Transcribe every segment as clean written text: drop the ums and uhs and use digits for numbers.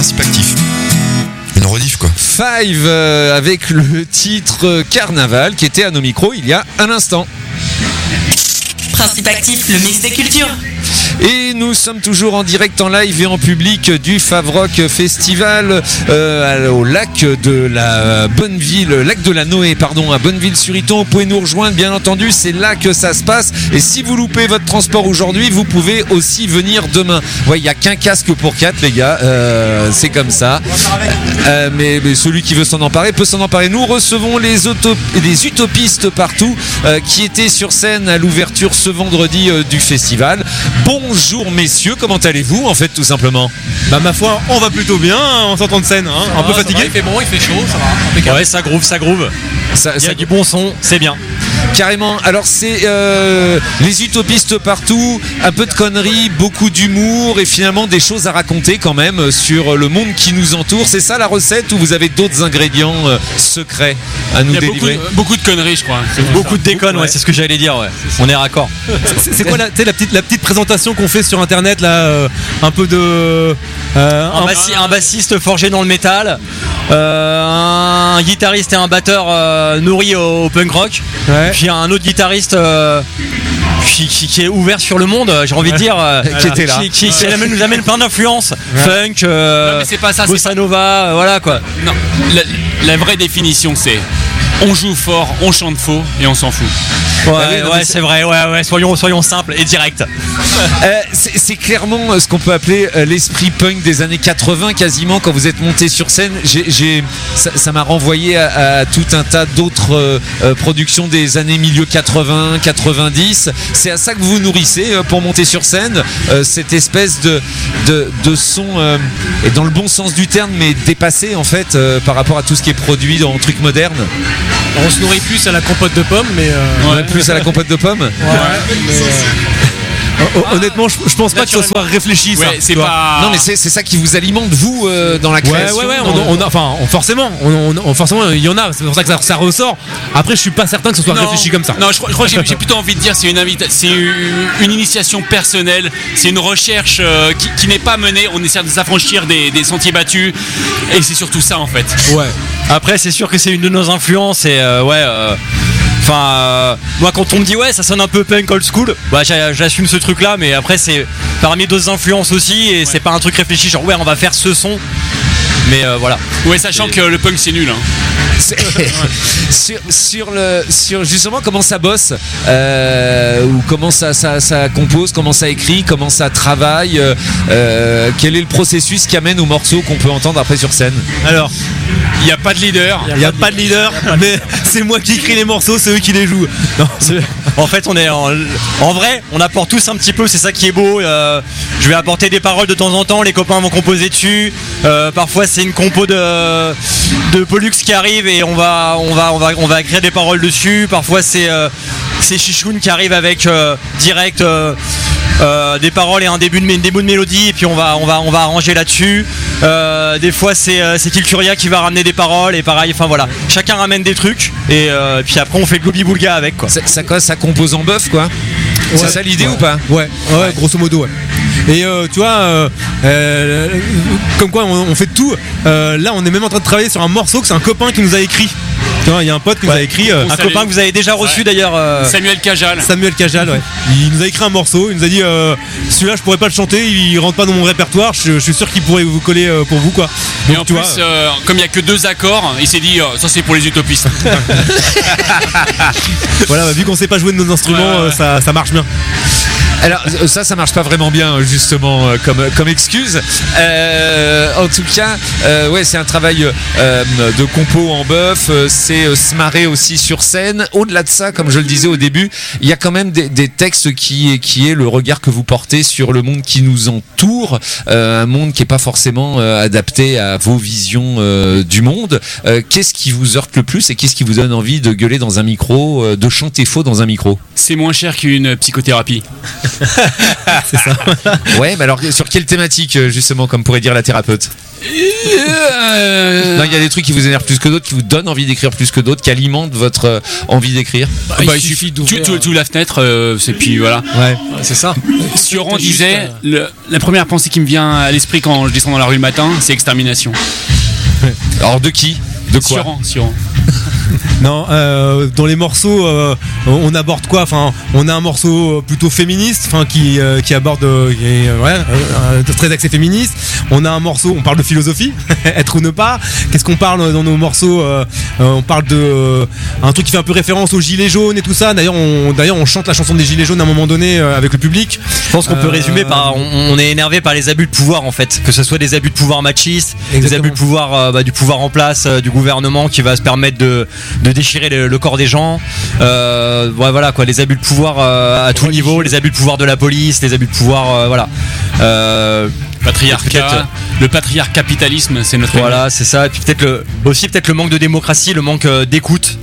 Principe Actif. Une rediff quoi. Five avec le titre Carnaval qui était à nos micros il y a un instant. Principe Actif, le mix des cultures. Et nous sommes toujours en direct, en live et en public du Favrock Festival au lac de la Bonneville, lac de la Noé, pardon, à Bonneville-sur-Iton. Vous pouvez nous rejoindre, bien entendu, c'est là que ça se passe. Et si vous loupez votre transport aujourd'hui, vous pouvez aussi venir demain. Ouais, il n'y a qu'un casque pour 4, les gars, c'est comme ça. Mais celui qui veut s'en emparer peut s'en emparer. Nous recevons les utopistes partout qui étaient sur scène à l'ouverture ce vendredi du festival. Bonjour messieurs, comment allez-vous en fait tout simplement? Bah ma foi, on va plutôt bien en sortant de scène, hein, un peu fatigué. Va, il fait bon, il fait chaud, ça va. Ouais, ça groove. Il y a du bon son, c'est bien. Carrément, alors c'est les utopistes partout, un peu de conneries, beaucoup d'humour et finalement des choses à raconter quand même sur le monde qui nous entoure. C'est ça la recette ou vous avez d'autres ingrédients secrets à nous délivrer? Beaucoup de conneries je crois. Beaucoup de déconnes, ouais, c'est ce que j'allais dire, ouais. On est raccord. C'est quoi la petite présentation qu'on fait sur internet là, un peu de un bassiste forgé dans le métal, un guitariste et un batteur nourris au punk rock, ouais. Puis un autre guitariste qui est ouvert sur le monde, j'ai envie de dire, qui était là, qui nous amène plein d'influences, ouais. Funk, non, mais c'est pas ça, bossa nova, voilà quoi. Non, la vraie définition c'est on joue fort, on chante faux et on s'en fout. Ouais, c'est vrai, ouais, soyons simples et directs. C'est clairement ce qu'on peut appeler l'esprit punk des années 80 quasiment. Quand vous êtes monté sur scène, ça m'a renvoyé à tout un tas d'autres productions des années milieu 80, 90. C'est à ça que vous vous nourrissez pour monter sur scène, cette espèce de son et dans le bon sens du terme, mais dépassé en fait par rapport à tout ce qui est produit dans le truc moderne. On se nourrit plus à la compote de pommes, mais plus à la compote de pommes. Honnêtement, je pense pas que ce soit réfléchi. Ouais, ça, c'est pas... Non, mais c'est ça qui vous alimente vous dans la création. Ouais. Forcément, il y en a. C'est pour ça que ça ressort. Après, je suis pas certain que ce soit réfléchi comme ça. Non, je crois que j'ai plutôt envie de dire c'est une initiation personnelle. C'est une recherche qui n'est pas menée. On essaie de s'affranchir des sentiers battus. Et c'est surtout ça en fait. Ouais. Après, c'est sûr que c'est une de nos influences et moi quand on me dit ouais ça sonne un peu punk old school, bah j'assume ce truc là, mais après c'est parmi d'autres influences aussi et c'est pas un truc réfléchi genre ouais on va faire ce son, mais voilà. Ouais, sachant que le punk c'est nul hein. sur justement comment ça bosse ou comment ça compose, comment ça écrit, comment ça travaille, quel est le processus qui amène aux morceaux qu'on peut entendre après sur scène? Alors il n'y a pas de leader. Mais c'est moi qui écris les morceaux, c'est eux qui les jouent. Non, en fait, on est en vrai, on apporte tous un petit peu, c'est ça qui est beau. Je vais apporter des paroles de temps en temps, les copains vont composer dessus. Parfois, c'est une compo de Pollux qui arrive et on va écrire des paroles dessus. Parfois, c'est Chichoun qui arrive avec direct des paroles et un début de mélodie et puis on va arranger là-dessus. Des fois c'est Kilkuria qui va ramener des paroles et pareil, enfin voilà, chacun ramène des trucs et puis après on fait le globi-boulga avec quoi. Ça compose en bœuf quoi. Ouais, c'est ça l'idée ou pas? Ouais, grosso modo ouais. Et tu vois, comme quoi on fait tout. Là on est même en train de travailler sur un morceau que c'est un copain qui nous a écrit. Il y a un pote qui nous a écrit, un copain que vous avez déjà reçu d'ailleurs, Samuel Cajal, ouais. Il nous a écrit un morceau, il nous a dit celui-là je pourrais pas le chanter, il rentre pas dans mon répertoire, je suis sûr qu'il pourrait vous coller pour vous quoi. Mais en plus comme il y a que 2 accords, il s'est dit ça c'est pour les utopistes. Voilà, vu qu'on sait pas jouer de nos instruments, ça marche bien. Alors ça marche pas vraiment bien justement comme excuse. En tout cas, ouais, c'est un travail de compo en bœuf, c'est se marrer aussi sur scène. Au-delà de ça, comme je le disais au début, il y a quand même des textes qui est le regard que vous portez sur le monde qui nous entoure, un monde qui est pas forcément adapté à vos visions du monde. Qu'est-ce qui vous heurte le plus et qu'est-ce qui vous donne envie de gueuler dans un micro, de chanter faux dans un micro? C'est moins cher qu'une psychothérapie. C'est ça. Ouais, mais alors sur quelle thématique justement, comme pourrait dire la thérapeute? Non, il y a des trucs qui vous énervent plus que d'autres, qui vous donnent envie d'écrire plus que d'autres, qui alimentent votre envie d'écrire. Il suffit d'ouvrir. Tu la fenêtre, et puis voilà. Ouais, c'est ça. Sioran disait la première pensée qui me vient à l'esprit quand je descends dans la rue le matin, c'est extermination. Alors de qui? De quoi? Sioran. Non, dans les morceaux, on aborde quoi? Enfin, on a un morceau plutôt féministe, enfin qui aborde, très axé féministe. On a un morceau, on parle de philosophie, être ou ne pas. Qu'est-ce qu'on parle dans nos morceaux? On parle de un truc qui fait un peu référence aux gilets jaunes et tout ça. D'ailleurs, on chante la chanson des gilets jaunes à un moment donné avec le public. Je pense qu'on peut résumer par on est énervé par les abus de pouvoir en fait, que ce soit des abus de pouvoir machistes, des abus de pouvoir du pouvoir en place du gouvernement qui va se permettre de déchirer le corps des gens, voilà quoi, les abus de pouvoir à tout niveau, les abus de pouvoir de la police, les abus de pouvoir patriarcat, le patriarcapitalisme, c'est notre voilà ennemi. C'est ça, et puis peut-être le manque de démocratie, le manque d'écoute.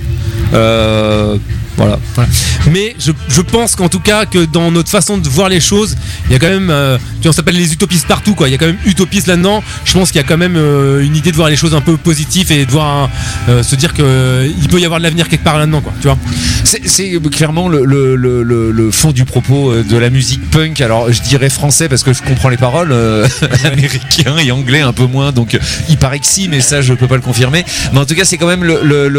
Voilà. Mais je pense qu'en tout cas que dans notre façon de voir les choses, il y a quand même, on s'appelle les utopistes partout quoi. Il y a quand même utopistes là-dedans. Je pense qu'il y a quand même une idée de voir les choses un peu positives et de voir se dire que il peut y avoir de l'avenir quelque part là-dedans quoi. Tu vois. C'est clairement le fond du propos de la musique punk. Alors je dirais français parce que je comprends les paroles, américain et anglais un peu moins. Donc il paraît que si, mais ça je peux pas le confirmer. Mais en tout cas c'est quand même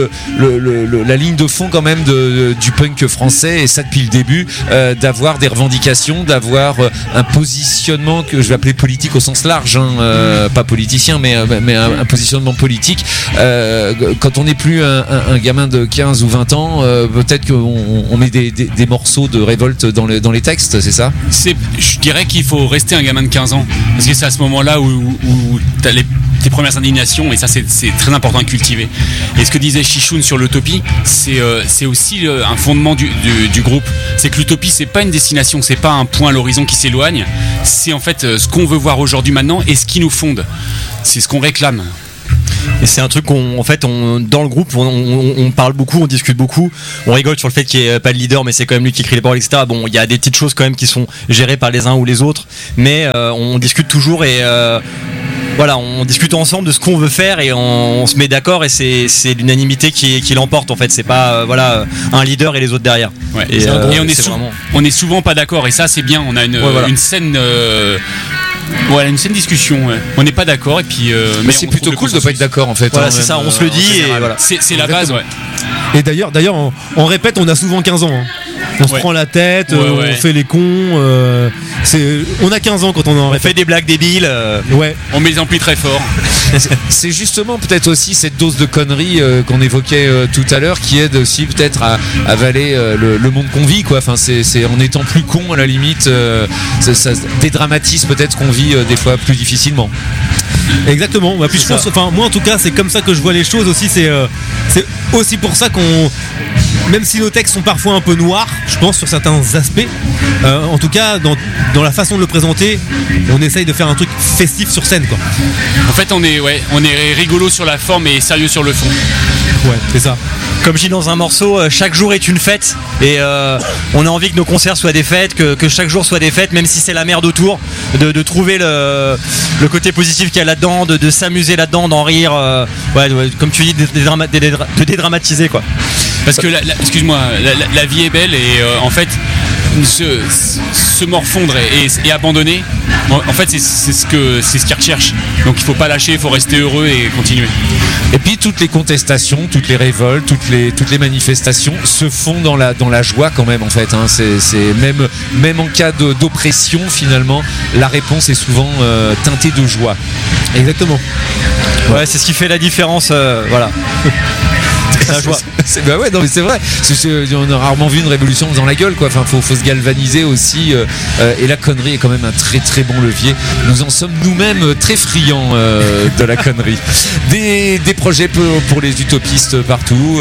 la ligne de fond quand même du punk français, et ça depuis le début, d'avoir des revendications, d'avoir un positionnement que je vais appeler politique au sens large, pas politicien mais un positionnement politique. Quand on n'est plus un gamin de 15 ou 20 ans, peut-être qu'on met des morceaux de révolte dans les textes, c'est ça? Je dirais qu'il faut rester un gamin de 15 ans, parce que c'est à ce moment-là où t'as tes premières indignations, et ça c'est très important à cultiver. Et ce que disait Chichoun sur l'utopie, c'est aussi un fondement du groupe. C'est que l'utopie, c'est pas une destination, c'est pas un point à l'horizon qui s'éloigne, c'est en fait ce qu'on veut voir aujourd'hui maintenant et ce qui nous fonde, c'est ce qu'on réclame. Et c'est un truc dans le groupe, on parle beaucoup, on discute beaucoup, on rigole sur le fait qu'il n'y ait pas de leader, mais c'est quand même lui qui écrit les paroles, etc. Bon, il y a des petites choses quand même qui sont gérées par les uns ou les autres, mais on discute toujours et voilà, on discute ensemble de ce qu'on veut faire et on se met d'accord, et c'est l'unanimité qui l'emporte en fait. C'est pas un leader et les autres derrière. Ouais. Et on est souvent pas d'accord, et ça c'est bien. On a une saine une saine discussion. Ouais. On n'est pas d'accord, et puis mais c'est plutôt cool de pas être d'accord en fait. Voilà, c'est ça, on se le dit et voilà. C'est la base, ouais. Et d'ailleurs on répète, on a souvent 15 ans. Hein. On se prend la tête, on fait les cons. On a 15 ans quand on en répète. On fait des blagues débiles. Ouais. On met les amplis très fort. C'est justement peut-être aussi cette dose de conneries qu'on évoquait tout à l'heure, qui aide aussi peut-être à avaler le monde qu'on vit quoi. Enfin, c'est en étant plus con à la limite, ça dédramatise peut-être qu'on vit des fois plus difficilement. Exactement. Puis je pense, moi en tout cas, c'est comme ça que je vois les choses aussi. C'est aussi pour ça qu'on, même si nos textes sont parfois un peu noirs, je pense sur certains aspects, en tout cas dans la façon de le présenter, on essaye de faire un truc festif sur scène quoi. En fait, on est rigolo sur la forme et sérieux sur le fond. Ouais, c'est ça. Comme je dis dans un morceau, chaque jour est une fête, et on a envie que nos concerts soient des fêtes, que chaque jour soit des fêtes, même si c'est la merde autour, de trouver le côté positif qu'il y a là-dedans, de s'amuser là-dedans, d'en rire, comme tu dis, de dédramatiser quoi. Parce que excuse-moi, la vie est belle, et en fait se morfondre et abandonner, en fait c'est ce qu'ils recherchent. Donc il faut pas lâcher, il faut rester heureux et continuer. Et puis toutes les contestations, toutes les révoltes, toutes les manifestations se font dans la joie quand même en fait. Hein. C'est même en cas d'oppression finalement, la réponse est souvent teintée de joie. Exactement. Ouais, c'est ce qui fait la différence. Voilà. La joie. Bah ouais, non mais c'est vrai. On a rarement vu une révolution dans la gueule quoi. Enfin, faut se galvaniser aussi. Et la connerie est quand même un très très bon levier. Nous en sommes nous-mêmes très friands de la connerie. Des projets pour les utopistes partout.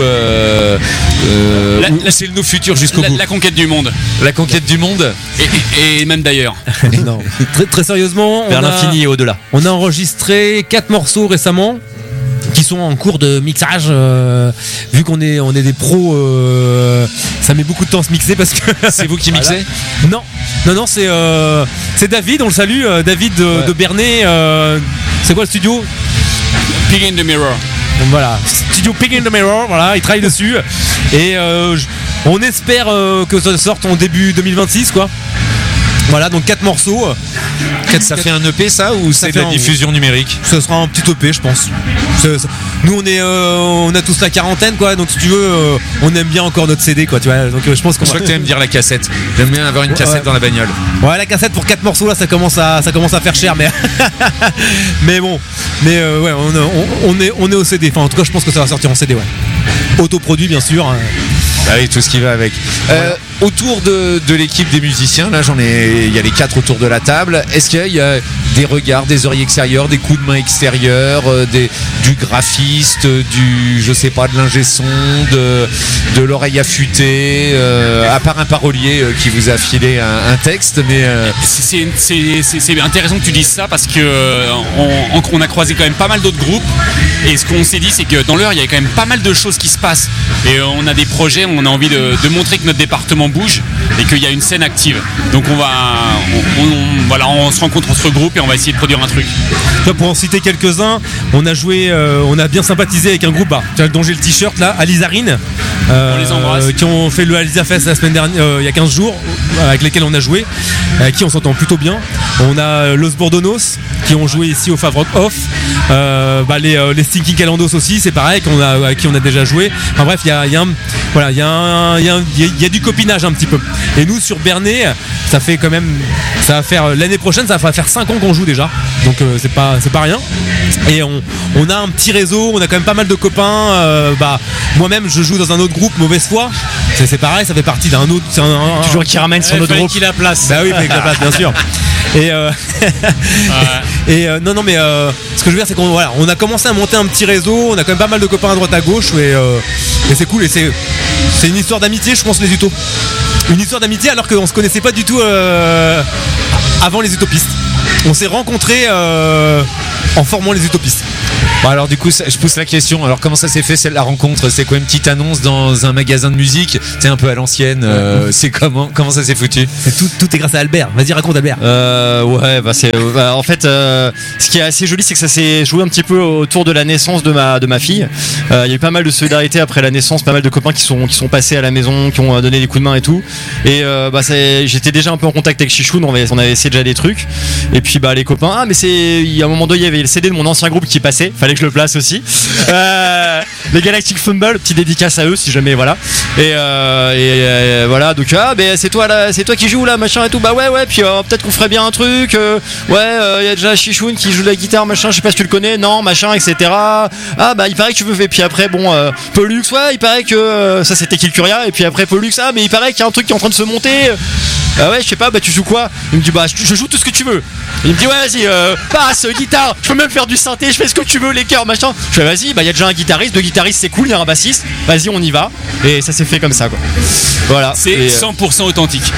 C'est nos futurs jusqu'au bout. La conquête du monde. La conquête du monde. Et même d'ailleurs. Non. Très sérieusement, vers l'infini et au-delà. On a enregistré 4 morceaux récemment, qui sont en cours de mixage, vu qu'on est des pros, ça met beaucoup de temps à se mixer parce que c'est vous qui mixez. Non, c'est David, on le salue, David de Bernay, C'est quoi le studio? Pig in the Mirror. Donc voilà, studio Pig in the Mirror, voilà, ils travaillent dessus. Et on espère que ça sorte en début 2026, quoi. Voilà, donc 4 morceaux. Ça fait un EP ça ou c'est de la diffusion numérique? Ce sera un petit EP, je pense. Nous on a tous la quarantaine, quoi, donc si tu veux, on aime bien encore notre CD, quoi, tu vois. Donc je pense qu'on Je crois que tu aimes dire la cassette. J'aime bien avoir une cassette dans la bagnole. Ouais, la cassette pour 4 morceaux là, ça commence à faire cher, mais mais bon, ouais, on est au CD. Enfin, en tout cas, je pense que ça va sortir en CD, ouais. Autoproduit, bien sûr. Bah oui, tout ce qui va avec. Autour de l'équipe des musiciens, là il y a les 4 autour de la table. Est-ce qu'il y a des regards, des oreilles extérieures, des coups de main extérieurs, du graphiste, je sais pas, de l'ingé son, de l'oreille affûtée, à part un parolier qui vous a filé un texte, mais c'est intéressant que tu dises ça parce que on a croisé quand même pas mal d'autres groupes et ce qu'on s'est dit c'est que dans l'heure il y a quand même pas mal de choses qui se passent et on a des projets, on a envie de montrer que notre département bouge et qu'il y a une scène active. Donc on se rencontre entre groupes et on va essayer de produire un truc. Pour en citer quelques-uns, on a joué, on a bien sympathisé avec un groupe dont j'ai le t-shirt là, Alizarine, on les embrasse. qui ont fait le Aliza Fest la semaine dernière, il y a 15 jours, avec lesquels on a joué, avec qui on s'entend plutôt bien. On a Los Bordonos qui ont joué ici au Favrock Off, les Stinking Calandos aussi, c'est pareil, avec qui on a déjà joué. Enfin bref, il y a du copinage un petit peu. Et nous sur Bernay, ça va faire l'année prochaine, ça va faire 5 ans qu'on joue déjà. Donc c'est pas rien. Et on a un petit réseau, on a quand même pas mal de copains. Moi-même je joue dans un autre groupe, Mauvaise Foi. C'est pareil, ça fait partie d'un autre. Toujours qui ramène son autre groupe. Qui la place. Bah oui, il fallait qu'il la place, bien sûr. Non mais ce que je veux dire c'est qu'on a commencé à monter un petit réseau, on a quand même pas mal de copains à droite à gauche et c'est cool et c'est une histoire d'amitié, je pense, les Utos. Une histoire d'amitié alors qu'on se connaissait pas du tout avant les Utopistes. On s'est rencontrés en formant les Utopistes. Bon, alors du coup je pousse la question, alors comment ça s'est fait la rencontre? C'est quoi, une petite annonce dans un magasin de musique? C'est un peu à l'ancienne, c'est comment ça s'est foutu? Tout est grâce à Albert, vas-y raconte Albert. En fait ce qui est assez joli c'est que ça s'est joué un petit peu autour de la naissance de ma fille. Il y a eu pas mal de solidarité après la naissance, pas mal de copains qui sont passés à la maison, qui ont donné des coups de main et tout. Et j'étais déjà un peu en contact avec Chichoun, on avait essayé déjà des trucs. Et puis les copains, il y a un moment donné il y avait le CD de mon ancien groupe qui passait, fallait que je le place aussi. Les Galactic Fumble, petite dédicace à eux si jamais, voilà. Et voilà, donc c'est toi qui joues là, machin et tout. Bah ouais, puis peut-être qu'on ferait bien un truc. Il y a déjà Chichoun qui joue de la guitare, machin, je sais pas si tu le connais, non, machin, etc. Il paraît que tu veux. Et puis après Pollux, ouais, il paraît que ça c'était Kilcuria. Et puis après Pollux, mais il paraît qu'il y a un truc qui est en train de se monter. Ouais, je sais pas, tu joues quoi? Il me dit je joue tout ce que tu veux. Il me dit ouais, vas-y, basse, guitare, je peux même faire du synthé, je fais ce que tu veux, les chœurs, machin. Je fais vas-y, il y a déjà un guitariste, 2 guitaristes, c'est cool, il y a un bassiste, vas-y, on y va. Et ça s'est fait comme ça, quoi. Voilà. C'est 100% authentique.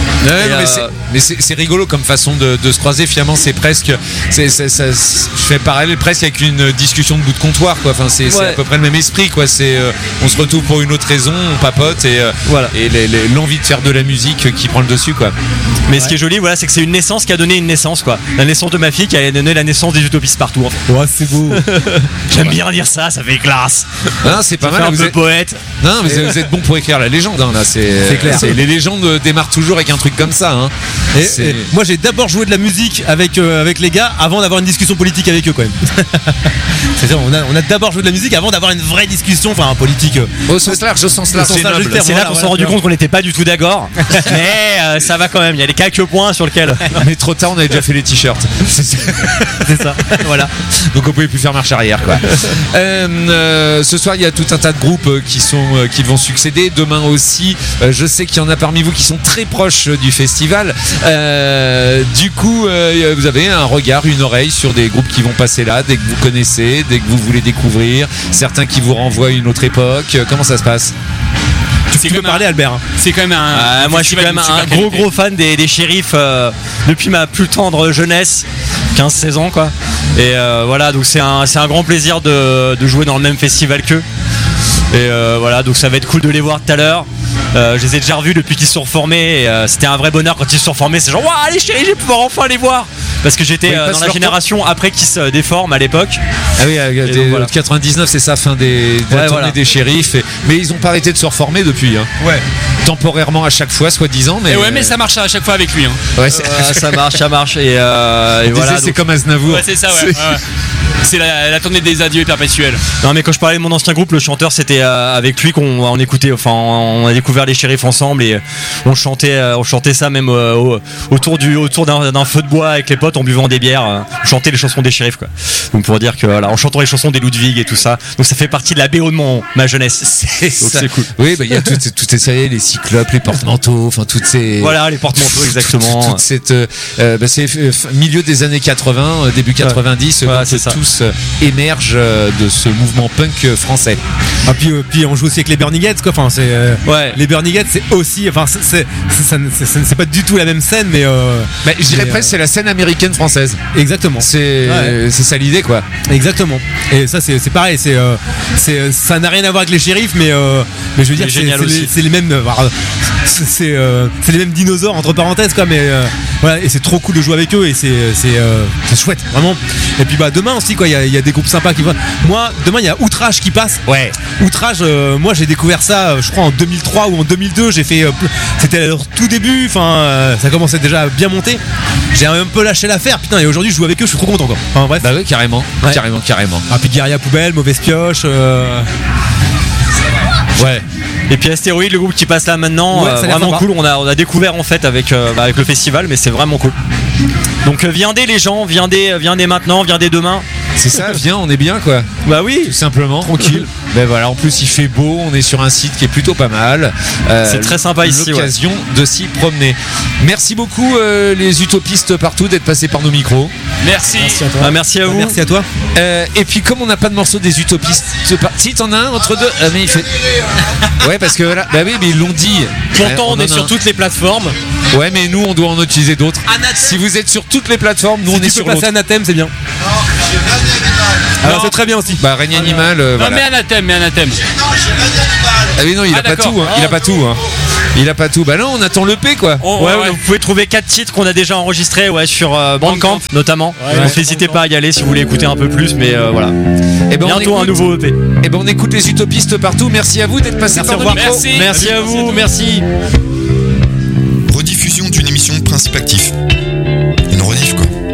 Mais c'est rigolo comme façon de se croiser. Finalement, c'est presque, je fais parallèle presque avec une discussion de bout de comptoir, quoi. Enfin, c'est à peu près le même esprit, quoi. On se retrouve pour une autre raison, on papote et l'envie de faire de la musique qui prend le dessus, quoi. Mais ce qui est joli, c'est que c'est une naissance qui a donné une naissance, quoi. La naissance de ma fille qui a donné la naissance des Utopistes partout, en fait. Ouais, c'est beau. J'aime bien dire ça fait classe. Non, c'est pas mal. Un peu poète. Non, mais vous êtes bon pour écrire la légende, hein, là. C'est clair. Les légendes démarrent toujours avec un truc comme ça, hein. Et moi, j'ai d'abord joué de la musique avec les gars avant d'avoir une discussion politique avec eux, quand même. C'est-à-dire, on a d'abord joué de la musique avant d'avoir une vraie discussion, politique. Au sens large, c'est là qu'on s'est rendu compte qu'on n'était pas du tout d'accord. Mais ça va quand même. Il y a les quelques points sur lesquels. Mais trop tard, on avait déjà fait les t-shirts. C'est ça. Voilà. Donc on pouvait plus faire marche arrière, quoi. Ce soir, il y a tout un tas de groupes qui vont succéder. Demain aussi, je sais qu'il y en a parmi vous qui sont très proches du festival. Du coup, vous avez un regard, une oreille sur des groupes qui vont passer là, dès que vous connaissez, dès que vous voulez découvrir. Certains qui vous renvoient à une autre époque. Comment ça se passe? Tu peux parler, Albert, hein. C'est quand même moi je suis quand même un gros fan des shérifs depuis ma plus tendre jeunesse, 15-16 ans, quoi. Et voilà, donc c'est un grand plaisir de jouer dans le même festival qu'eux. Et voilà, donc ça va être cool de les voir tout à l'heure. Je les ai déjà revus depuis qu'ils se sont reformés. Et, c'était un vrai bonheur quand ils se sont reformés. C'est genre, waouh, les chéris, je vais pouvoir enfin les voir. Parce que j'étais Oui, ils passent dans la leur génération après qu'ils se déforment à l'époque. Ah oui, donc, voilà. 99, c'est ça, fin de la tournée voilà. des shérifs. Mais ils ont pas arrêté de se reformer depuis. Hein. Ouais. Temporairement à chaque fois, soi-disant. Mais, Et ouais, mais ça marche à chaque fois avec lui. Hein. Ouais, Ça marche. Et on voilà. disait, c'est donc- comme Aznavour. Ouais, c'est ça, ouais. C'est la tournée des adieux perpétuels. Non, mais quand je parlais de mon ancien groupe, le chanteur, c'était avec lui qu'on écoutait. Enfin, on a découvert les shérifs ensemble et on chantait ça même autour d'un feu de bois avec les potes en buvant des bières. On chantait les chansons des shérifs, quoi. Donc pour dire que voilà, en chantant les chansons des Ludwig et tout ça. Donc ça fait partie de la BO de ma jeunesse. C'est Donc ça. c'est cool. Oui, bah il y a toutes ces les cyclopes, les porte-manteaux, enfin toutes ces. Voilà, les porte-manteaux, exactement. Toute cette, c'est milieu des années 80, début 90, Ouais, quand c'est ça. tous émergent de ce mouvement punk français. Ah, puis on joue aussi avec les Burning Heads, quoi. Enfin, c'est Ouais. les Burning Heads, c'est aussi, enfin, c'est pas du tout la même scène, mais Bah, je dirais Mais, presque c'est la scène américaine française. exactement. C'est ça l'idée quoi. Exactement. Et ça c'est pareil, ça n'a rien à voir avec les shérifs, mais je veux dire C'est génial aussi. c'est les mêmes c'est les mêmes dinosaures entre parenthèses quoi, mais voilà, et c'est trop cool de jouer avec eux et c'est chouette vraiment. Et puis bah demain aussi quoi, il y a des groupes sympas qui vont. Moi demain il y a Outrage qui passe. Ouais. Outrage, moi j'ai découvert ça, je crois en 2003 ou en 2002. J'ai fait, c'était à leur tout début. Enfin, ça commençait déjà à bien monter. J'ai un peu lâché l'affaire, putain. Et aujourd'hui, je joue avec eux, je suis trop content quoi. Enfin bref. Bah oui, carrément, Ouais. carrément. Ah puis Guerilla Poubelle, Mauvaise Pioche. Ouais. Et puis Astéroïde, le groupe qui passe là maintenant, Ouais, ça a l'air vraiment sympa. cool. On a découvert en fait avec le festival, mais c'est vraiment cool. Donc viendez les gens, viendez maintenant, viendez demain. C'est ça, viens, on est bien quoi. Bah oui. Tout simplement. Tranquille. Ben voilà, en plus il fait beau, on est sur un site qui est plutôt pas mal. C'est très sympa ici, L'occasion de s'y promener. Merci beaucoup les utopistes partout d'être passés par nos micros. Merci. Bah, merci à vous. Merci à toi. Et puis comme on n'a pas de morceau des utopistes, si t'en as un entre deux, mais il fait. Ouais parce que là, bah oui mais ils l'ont dit. Pourtant, on en est a sur un. toutes les plateformes. Ouais mais nous on doit en utiliser d'autres. Si vous êtes sur toutes les plateformes, nous on est Tu sur peux passer l'autre. Anathème, c'est bien. Alors c'est très bien aussi. Bah règne animal. Non, Voilà. mais anathème. Ah oui non il a Ah, pas d'accord. tout. Hein. Il a pas tout. Hein. Il a pas tout. Bah non on attend l'EP quoi. Ouais, vous pouvez trouver 4 titres qu'on a déjà enregistrés sur Bandcamp notamment. Donc n'hésitez pas à y aller si vous voulez écouter un peu plus, mais voilà. Et ben Bientôt un nouveau EP. Et ben on écoute les utopistes partout. Merci à vous d'être passés par nos micros. Merci. Merci à vous, merci. Rediffusion d'une émission Principe Actif. Une rediff quoi.